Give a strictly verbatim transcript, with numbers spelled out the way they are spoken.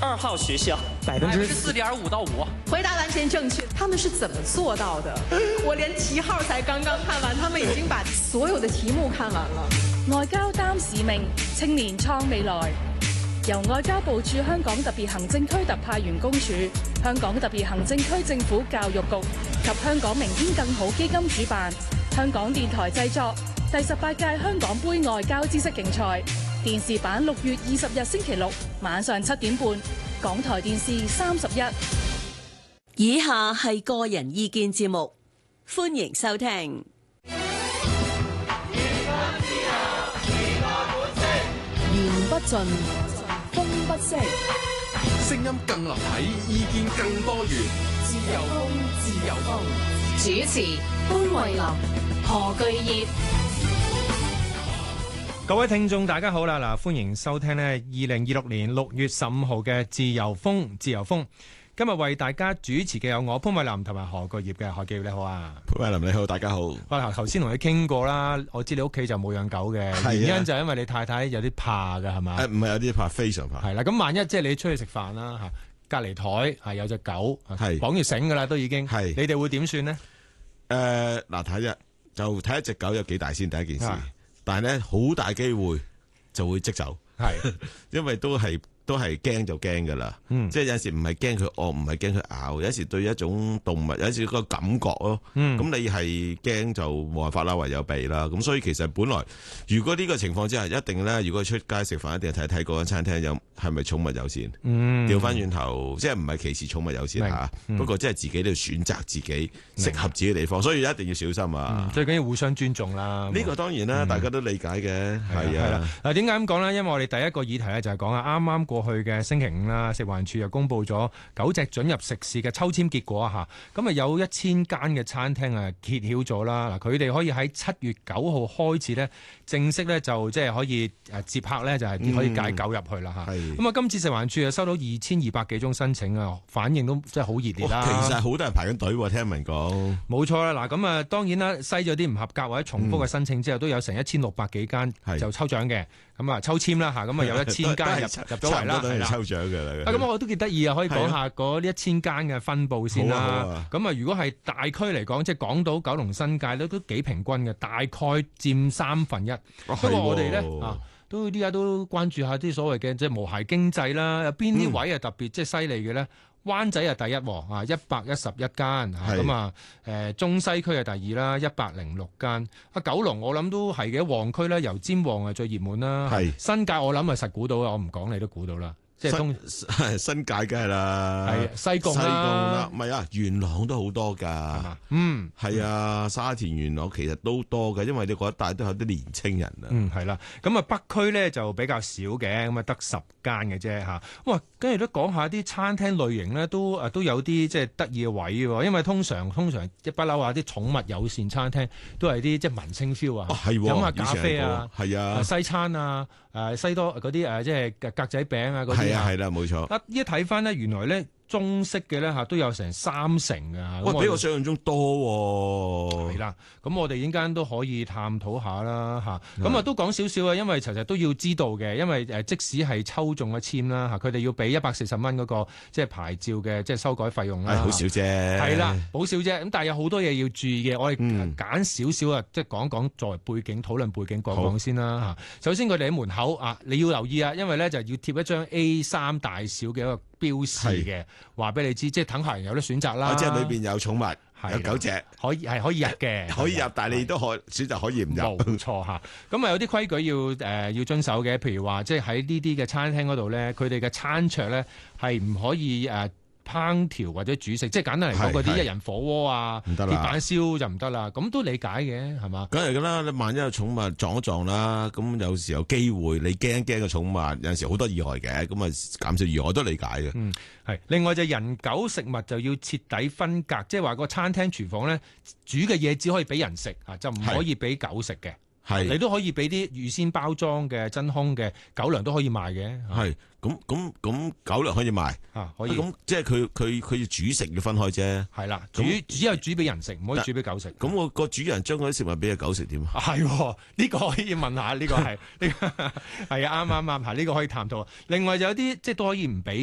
二號學校百分之四點五到五， 回答完全正確。他們是怎麼做到的？我連題號才剛剛看完，他們已經把所有的題目看完了。 外交擔使命，青年創未來。由外交部駐香港特別行政區特派員公署、香港特別行政區政府教育局及香港明天更好基金主辦，香港電台製作第十八屆香港杯外交知識競賽電視版，六月二十日星期六晚上七點半，港台電視三十一。 以下係個人意見節目，歡迎收聽。 言不盡，風不息， 聲音更立體，意見更多元。自由風，自由風。 主持潘慧琳、何巨業。 各位聽眾大家好啦，嗱，歡迎收聽呢二零二六年六月十五號嘅自由風，自由風。今日為大家主持嘅有我潘慧琳同埋何巨業嘅。何巨業你好啊。 潘慧琳你好，大家好。 哇，頭先同你傾過啦，我知你屋企就冇養狗嘅， 啊、 原因就係因為你太太有啲怕㗎係嘛？ 誒唔係有啲怕，非常怕。 係啦，咁萬一即係你出去食飯啦嚇，隔離台係有隻狗，係綁住繩㗎啦都已經。係你哋會點算呢？ 誒嗱睇啫，就睇一隻狗有幾大先第一件事，但係咧好大機會就會即走，係因為都係。都係驚就驚噶啦，嗯、即係有時唔係驚佢惡，唔係驚佢咬，有時對一種動物有時個感覺咯。咁、嗯、你係驚就冇辦法啦，唯有避啦。咁所以其實本來如果呢個情況之下，一定咧，如果出街食飯，一定睇睇嗰間餐廳有係咪寵物友善。調翻轉頭，即係唔係歧視寵物友善吓，嗯、不過即係自己都要選擇自己適合自己嘅地方，所以一定要小心啊。 嗯、最緊要互相尊重啦。 呢個當然啦，嗯、大家都理解嘅，係啊。 嗱，點解咁講咧？因為我哋第一個議題咧就係講啊，啱啱過去嘅星期五啦，食環署又公布咗狗隻准入食肆嘅抽籤結果吓，咁啊有一千間嘅餐廳啊揭曉咗啦，嗱，佢哋可以喺七月九號開始咧，正式咧就即係可以誒接客咧，就係可以帶狗入去啦吓。咁啊，今次食環署啊收到二千二百幾宗申請啊，反應都真係好熱烈啦。 其實好多人排緊隊，聽聞講。 冇錯啦，嗱咁啊，當然啦，篩咗啲唔合格或者重複嘅申請之後，嗯、都有成一千六百幾間就抽獎嘅，咁啊抽籤啦吓，咁啊有一千間入入咗圍啦，係啦。抽獎嘅啦。啊，咁我都幾得意啊，可以講下嗰呢一千間嘅分佈先啦。咁啊，如果係大區嚟講，即係港島、九龍、新界咧，都幾平均嘅，大概佔三分一。不過我哋咧啊，都依家都關注下啲所謂嘅即係無鞋經濟啦，有邊啲位係特別即係犀利嘅咧？灣仔係第一喎，啊一百一十一間，咁啊誒中西區係第二啦，一百零六間。啊九龍我諗都係嘅，旺區咧油尖旺係最熱門啦。係新界我諗係實估到嘅，我唔講你都估到啦。即係東新，新界梗係啦， 係西貢西貢啦，唔係啊，元朗都好多噶，嗯，係啊，沙田元朗其實都多嘅，因為你嗰一帶都有啲年青人啊， 嗯，係啦，咁啊北區咧就比較少嘅，咁啊得十間嘅啫嚇，哇，跟住都講下啲餐廳類型咧，都誒都有啲即係得意嘅位喎，因為通常通常一不嬲啊啲寵物友善餐廳都係啲即係文青 feel 啊， 係飲下咖啡啊， 係啊， 西餐啊，誒西多嗰啲誒即係格仔餅啊嗰啲。 係啊，係啦，冇錯。 啊，依家睇翻咧，原來咧中式嘅咧嚇都有成三成㗎。 哇，比我想象中多喎。 係啦，咁我哋陣間都可以探討下啦嚇。咁啊都講少少啊，因為其實都要知道嘅，因為誒即使係抽中咗籤啦嚇，佢哋要俾一百四十蚊嗰個即係牌照嘅即係修改費用啦。 係好少啫。 係啦，好少啫。咁但係有好多嘢要注意嘅，我哋揀少少啊，即係講講作為背景討論背景講講先啦嚇。首先佢哋喺門口啊，你要留意啊，因為咧就要貼一張 A 三大小嘅一個標示嘅，話俾你知，即係等客人有得選擇啦。 即係裏邊有寵物，有狗隻， 可以係可以入嘅， 可以入，但係你都可選擇可以唔入。 冇錯嚇，咁啊有啲規矩要誒、呃、要遵守嘅，譬如話即係喺呢啲嘅餐廳嗰度咧，佢哋嘅餐桌咧係唔可以誒。呃烹調或者煮食，即係簡單嚟講，嗰啲一人火鍋啊、鐵板燒就唔得啦。咁都理解嘅，係嘛？ 梗係噶啦，你萬一有寵物撞一撞啦，咁有時有機會你驚驚個寵物，有陣時好多意外嘅，咁啊減少意外我都理解嘅。 嗯，係。另外就人狗食物就要徹底分隔，即係話個餐廳廚房咧煮嘅嘢只可以俾人食啊，就唔可以俾狗食嘅。係，你都可以俾啲預先包裝嘅真空嘅狗糧都可以賣嘅。 係，咁咁咁狗糧可以賣啊，可以。 咁即係佢佢佢要煮食要分開啫。 係啦，煮只係煮俾人食，唔可以煮俾狗食。 咁我個主人將嗰啲食物俾隻狗食點啊？ 係，呢個可以問下，呢個係呢個係啊，啱啱啱，係呢個可以探討。另外就有啲即係都可以唔俾